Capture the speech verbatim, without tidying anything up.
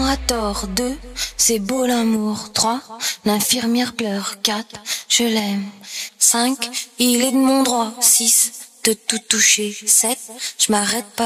a tort. Deux, c'est beau l'amour. Trois, l'infirmière pleure. Quatre, je l'aime. Cinq, il est de mon droit. Six, de tout toucher. Sept, je m'arrête pas.